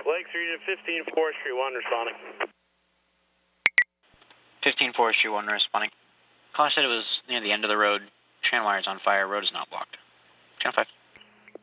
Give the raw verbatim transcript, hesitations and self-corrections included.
Lake three to fifteen Forestry one responding. fifteen Forestry one responding. Caller said it was near the end of the road. Channel wire is on fire. Road is not blocked. Channel five.